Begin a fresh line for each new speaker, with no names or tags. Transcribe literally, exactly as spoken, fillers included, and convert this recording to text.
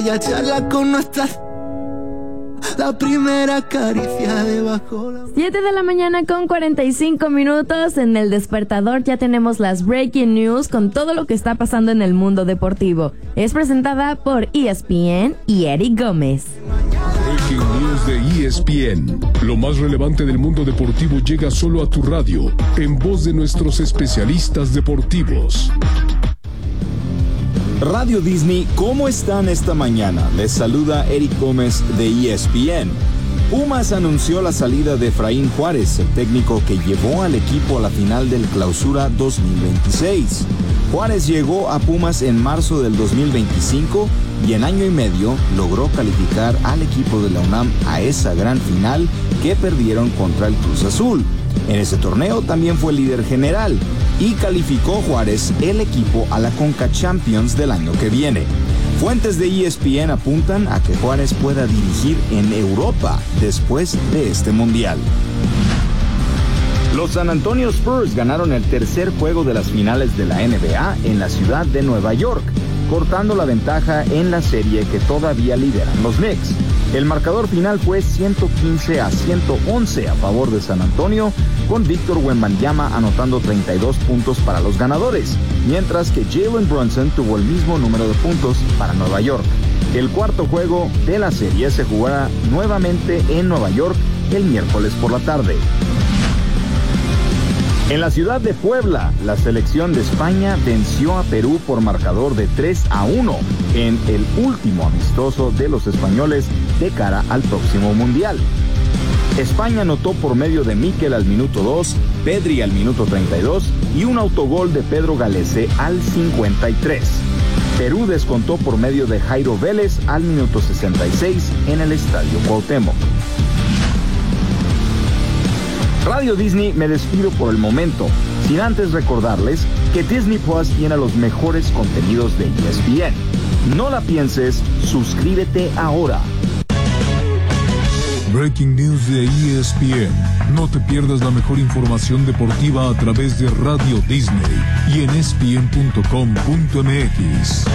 Ya charla con nuestras. La primera caricia debajo la...
siete de la mañana con cuarenta y cinco minutos. En El Despertador ya tenemos las breaking news con todo lo que está pasando en el mundo deportivo. Es presentada por E S P N y Eric Gómez.
Breaking news de E S P N. Lo más relevante del mundo deportivo llega solo a tu radio, en voz de nuestros especialistas deportivos.
Radio Disney, ¿cómo están esta mañana? Les saluda Eric Gómez de E S P N. Pumas anunció la salida de Efraín Juárez, el técnico que llevó al equipo a la final del Clausura dos mil veintiséis. Juárez llegó a Pumas en marzo del dos mil veinticinco y en año y medio logró calificar al equipo de la UNAM a esa gran final que perdieron contra el Cruz Azul. En ese torneo también fue líder general y calificó Juárez el equipo a la Conca Champions del año que viene. Fuentes de E S P N apuntan a que Juárez pueda dirigir en Europa después de este mundial. Los San Antonio Spurs ganaron el tercer juego de las finales de la N B A en la ciudad de Nueva York, cortando la ventaja en la serie que todavía lideran los Knicks. El marcador final fue ciento quince a ciento once a favor de San Antonio, con Víctor Wembanyama anotando treinta y dos puntos para los ganadores, mientras que Jalen Brunson tuvo el mismo número de puntos para Nueva York. El cuarto juego de la serie se jugará nuevamente en Nueva York el miércoles por la tarde. En la ciudad de Puebla, la selección de España venció a Perú por marcador de tres a uno en el último amistoso de los españoles de cara al próximo Mundial. España anotó por medio de Mikel al minuto dos, Pedri al minuto treinta y dos y un autogol de Pedro Galese al cincuenta y tres. Perú descontó por medio de Jairo Vélez al minuto sesenta y seis en el Estadio Cuauhtémoc. Radio Disney, me despido por el momento, sin antes recordarles que Disney Plus tiene los mejores contenidos de E S P N. No la pienses, suscríbete ahora.
Breaking news de E S P N. No te pierdas la mejor información deportiva a través de Radio Disney y en E S P N punto com punto M X.